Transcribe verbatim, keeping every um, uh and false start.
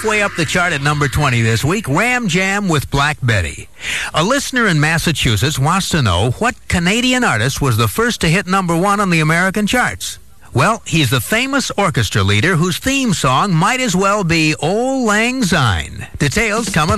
halfway up the chart at number twenty this week, Ram Jam with Black Betty. A listener in Massachusetts wants to know what Canadian artist was the first to hit number one on the American charts. Well, he's the famous orchestra leader whose theme song might as well be Auld Lang Syne. Details coming up.